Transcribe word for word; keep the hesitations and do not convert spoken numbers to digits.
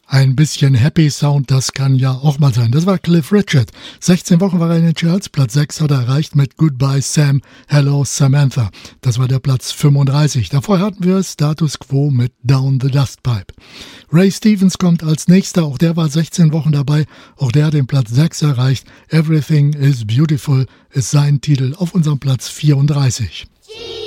Ein bisschen Happy Sound, das kann ja auch mal sein. Das war Cliff Richard. sechzehn Wochen war er in den Charts. Platz sechs hat er erreicht mit Goodbye Sam, Hello Samantha. Das war der Platz fünfunddreißig. Davor hatten wir Status Quo mit Down the Dustpipe. Ray Stevens kommt als nächster. Auch der war sechzehn Wochen dabei. Auch der hat den Platz sechs erreicht. Everything is Beautiful ist sein Titel auf unserem Platz vierunddreißig.